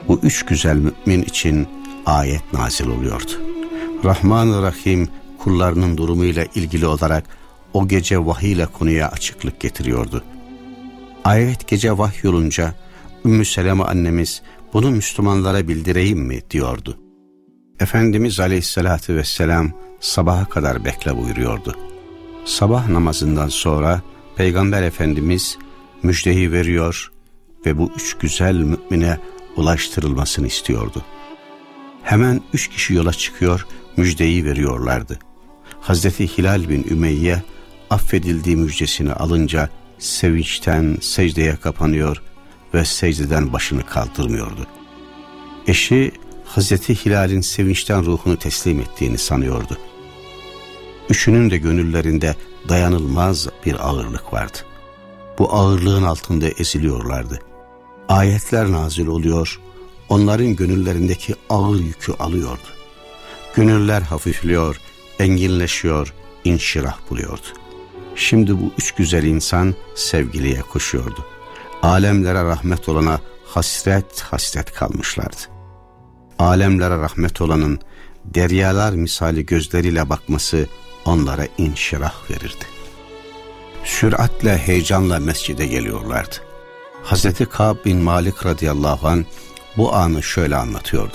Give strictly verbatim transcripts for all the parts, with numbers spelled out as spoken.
bu üç güzel mümin için ayet nazil oluyordu. Rahman-ı Rahim kullarının durumuyla ilgili olarak o gece vahiy ile konuya açıklık getiriyordu. Ayet gece vahyolunca Ümmü Seleme annemiz bunu Müslümanlara bildireyim mi diyordu. Efendimiz Aleyhisselatü Vesselam sabaha kadar bekle buyuruyordu. Sabah namazından sonra Peygamber Efendimiz müjdeyi veriyor ve bu üç güzel mümine ulaştırılmasını istiyordu. Hemen üç kişi yola çıkıyor, müjdeyi veriyorlardı. Hazreti Hilal bin Ümeyye affedildiği müjdesini alınca sevinçten secdeye kapanıyor ve secdeden başını kaldırmıyordu. Eşi Hazreti Hilal'in sevinçten ruhunu teslim ettiğini sanıyordu. Üçünün de gönüllerinde dayanılmaz bir ağırlık vardı. Bu ağırlığın altında eziliyorlardı. Ayetler nazil oluyor, onların gönüllerindeki ağır yükü alıyordu. Gönüller hafifliyor, enginleşiyor, inşirah buluyordu. Şimdi bu üç güzel insan sevgiliye koşuyordu. Alemlere rahmet olana hasret hasret kalmışlardı. Alemlere rahmet olanın deryalar misali gözleriyle bakması onlara inşirah verirdi. Süratle, heyecanla mescide geliyorlardı. Hazreti Kâb bin Malik radıyallahu anh bu anı şöyle anlatıyordu.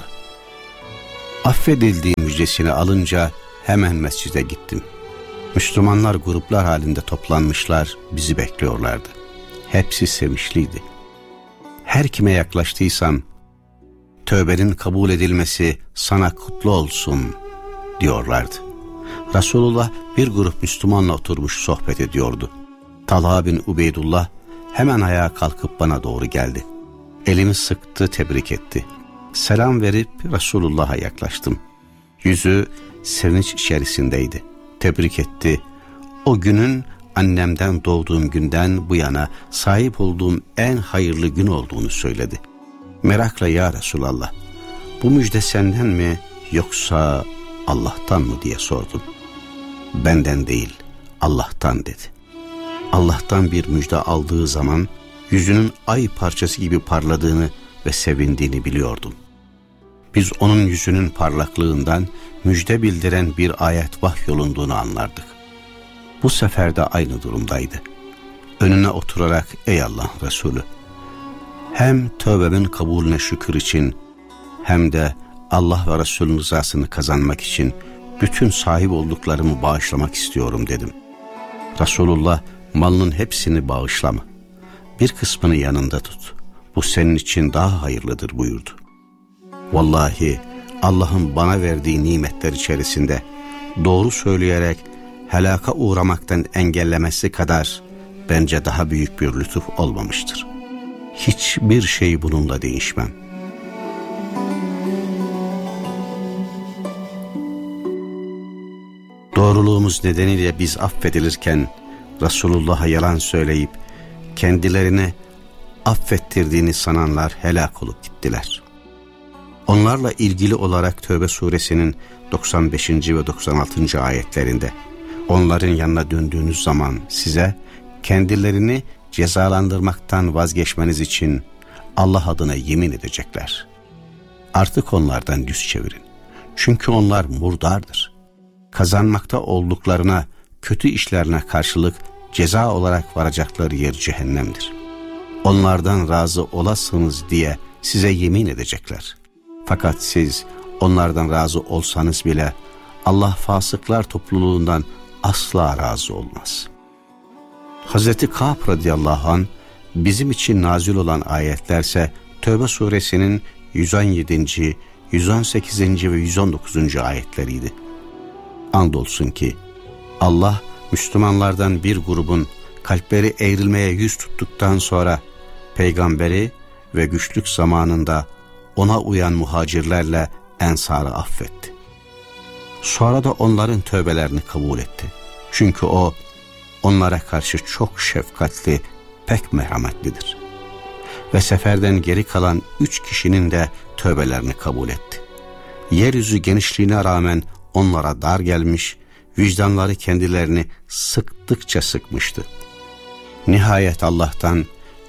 Affedildiği müjdesini alınca hemen mescide gittim. Müslümanlar gruplar halinde toplanmışlar, bizi bekliyorlardı. Hepsi sevinçliydi. Her kime yaklaştıysam, tövbenin kabul edilmesi sana kutlu olsun diyorlardı. Resulullah bir grup Müslümanla oturmuş sohbet ediyordu. Talha bin Ubeydullah hemen ayağa kalkıp bana doğru geldi. Elimi sıktı, tebrik etti. Selam verip Resulullah'a yaklaştım. Yüzü sevinç içerisindeydi. Tebrik etti. O günün annemden doğduğum günden bu yana sahip olduğum en hayırlı gün olduğunu söyledi. Merakla ya Resulallah, bu müjde senden mi yoksa Allah'tan mı diye sordum. Benden değil, Allah'tan dedi. Allah'tan bir müjde aldığı zaman yüzünün ay parçası gibi parladığını ve sevindiğini biliyordum. Biz onun yüzünün parlaklığından müjde bildiren bir ayet vahyolunduğunu anlardık. Bu sefer de aynı durumdaydı. Önüne oturarak ey Allah Resulü, hem tövbemin kabulüne şükür için hem de Allah ve Resulünün rızasını kazanmak için bütün sahip olduklarımı bağışlamak istiyorum dedim. Resulullah malının hepsini bağışlama. Bir kısmını yanında tut. Bu senin için daha hayırlıdır buyurdu. Vallahi Allah'ın bana verdiği nimetler içerisinde doğru söyleyerek helaka uğramaktan engellemesi kadar bence daha büyük bir lütuf olmamıştır. Hiçbir şey bununla değişmem. Doğruluğumuz nedeniyle biz affedilirken Resulullah'a yalan söyleyip kendilerine affettirdiğini sananlar helak olup gittiler. Onlarla ilgili olarak Tövbe suresinin doksan beşinci ve doksan altıncı ayetlerinde onların yanına döndüğünüz zaman size kendilerini cezalandırmaktan vazgeçmeniz için Allah adına yemin edecekler. Artık onlardan yüz çevirin. Çünkü onlar murdardır. Kazanmakta olduklarına, kötü işlerine karşılık ceza olarak varacakları yer cehennemdir. Onlardan razı olasınız diye size yemin edecekler. Fakat siz onlardan razı olsanız bile Allah fasıklar topluluğundan asla razı olmaz. Hazreti Kâb radıyallahu anh bizim için nazil olan ayetlerse Tövbe suresinin yüz on yedinci, yüz on sekizinci ve yüz on dokuzuncu ayetleriydi. Andolsun ki Allah Müslümanlardan bir grubun kalpleri eğrilmeye yüz tuttuktan sonra peygamberi ve güçlük zamanında ona uyan muhacirlerle ensarı affetti. Sonra da onların tövbelerini kabul etti. Çünkü o onlara karşı çok şefkatli, pek merhametlidir. Ve seferden geri kalan üç kişinin de tövbelerini kabul etti. Yeryüzü genişliğine rağmen onlara dar gelmiş, vicdanları kendilerini sıktıkça sıkmıştı. Nihayet Allah'tan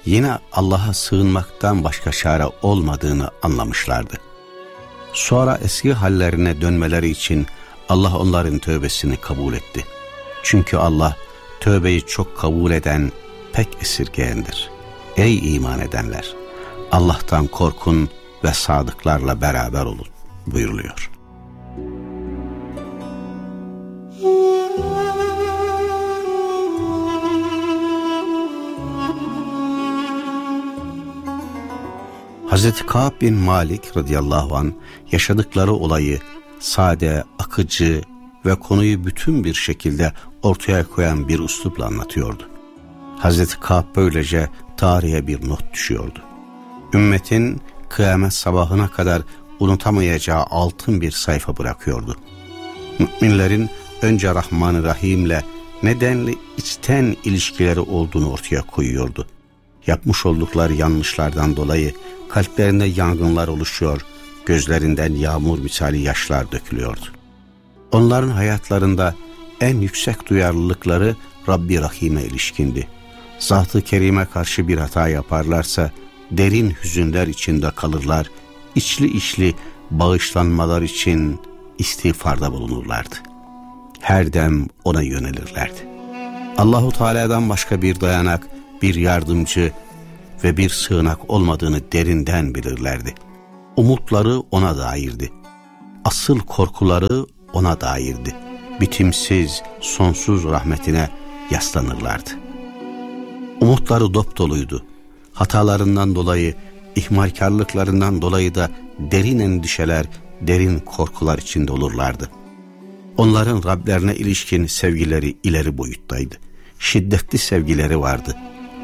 yine Allah'a sığınmaktan başka çare olmadığını anlamışlardı. Sonra eski hallerine dönmeleri için Allah onların tövbesini kabul etti. Çünkü Allah tövbeyi çok kabul eden, pek esirgeyendir. Ey iman edenler! Allah'tan korkun ve sadıklarla beraber olun buyuruluyor. Hazreti Kâb bin Malik radıyallahu anh yaşadıkları olayı sade, akıcı ve konuyu bütün bir şekilde ortaya koyan bir üslupla anlatıyordu. Hazreti Kâb böylece tarihe bir not düşüyordu. Ümmetin kıyamet sabahına kadar unutamayacağı altın bir sayfa bırakıyordu. Müminlerin önce Rahman-ı Rahim'le nedenli içten ilişkileri olduğunu ortaya koyuyordu. Yapmış oldukları yanlışlardan dolayı kalplerinde yangınlar oluşuyor, gözlerinden yağmur misali yaşlar dökülüyordu. Onların hayatlarında en yüksek duyarlılıkları Rabbi Rahim'e ilişkindi. Zat-ı Kerim'e karşı bir hata yaparlarsa derin hüzünler içinde kalırlar, içli içli bağışlanmalar için istiğfarda bulunurlardı. Her dem ona yönelirlerdi. Allahu Teala'dan başka bir dayanak, bir yardımcı ve bir sığınak olmadığını derinden bilirlerdi. Umutları ona dairdi. Asıl korkuları ona dairdi. Bitimsiz, sonsuz rahmetine yaslanırlardı. Umutları dopdoluydu. Hatalarından dolayı, ihmalkarlıklarından dolayı da derin endişeler, derin korkular içinde olurlardı. Onların Rablerine ilişkin sevgileri ileri boyuttaydı. Şiddetli sevgileri vardı.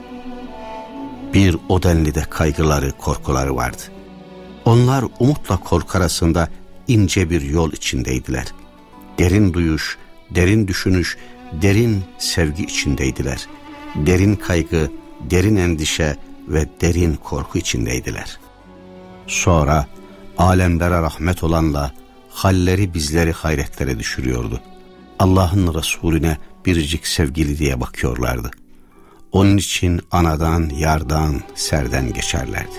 Bir o denli de kaygıları, korkuları vardı. Onlar umutla korku arasında ince bir yol içindeydiler. Derin duyuş, derin düşünüş, derin sevgi içindeydiler. Derin kaygı, derin endişe ve derin korku içindeydiler. Sonra alemlere rahmet olanla halleri bizleri hayretlere düşürüyordu. Allah'ın Resulüne biricik sevgili diye bakıyorlardı. Onun için anadan, yardan, serden geçerlerdi.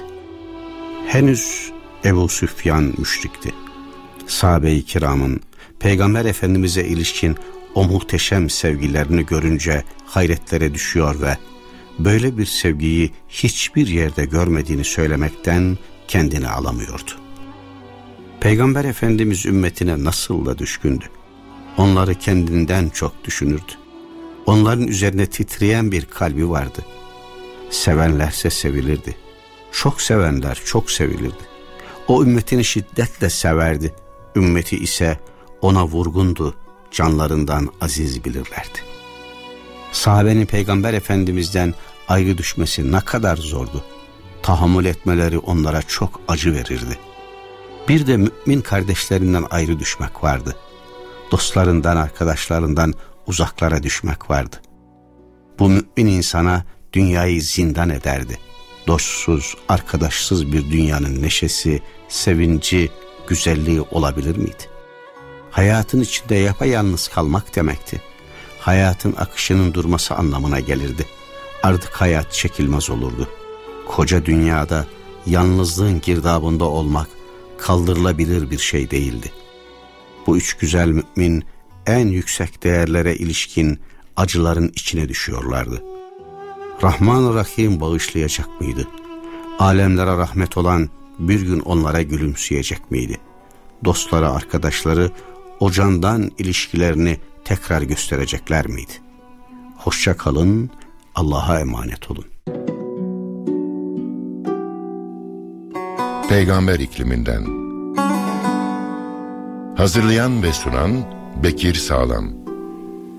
Henüz Ebu Süfyan müşrikti. Sahabe-i kiramın Peygamber Efendimiz'e ilişkin o muhteşem sevgilerini görünce hayretlere düşüyor ve böyle bir sevgiyi hiçbir yerde görmediğini söylemekten kendini alamıyordu. Peygamber Efendimiz ümmetine nasıl da düşkündü. Onları kendinden çok düşünürdü. Onların üzerine titreyen bir kalbi vardı. Sevenlerse sevilirdi. Çok sevenler çok sevilirdi. O ümmetini şiddetle severdi. Ümmeti ise ona vurgundu, canlarından aziz bilirlerdi. Sahabenin Peygamber Efendimiz'den ayrı düşmesi ne kadar zordu. Tahammül etmeleri onlara çok acı verirdi. Bir de mümin kardeşlerinden ayrı düşmek vardı. Dostlarından, arkadaşlarından uzaklara düşmek vardı. Bu mümin insana dünyayı zindan ederdi. Dostsuz, arkadaşsız bir dünyanın neşesi, sevinci, güzelliği olabilir miydi? Hayatın içinde yapayalnız kalmak demekti. Hayatın akışının durması anlamına gelirdi. Artık hayat çekilmez olurdu. Koca dünyada yalnızlığın girdabında olmak kaldırılabilir bir şey değildi. Bu üç güzel mümin en yüksek değerlere ilişkin acıların içine düşüyorlardı. Rahman-ı Rahim bağışlayacak mıydı? Alemlere rahmet olan bir gün onlara gülümseyecek miydi? Dostları, arkadaşları o candan ilişkilerini tekrar gösterecekler miydi? Hoşça kalın, Allah'a emanet olun. Peygamber ikliminden. Hazırlayan ve sunan Bekir Sağlam.